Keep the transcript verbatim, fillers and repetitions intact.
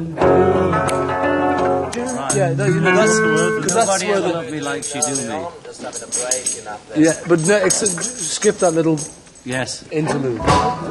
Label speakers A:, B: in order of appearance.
A: Yeah, no, you know, that's, cause that's
B: Nobody
A: where
B: ever
A: the,
B: loved me like she do me.
C: Just having a break in that place.
A: yeah, but no, ex- skip that little
B: Yes.
A: interlude.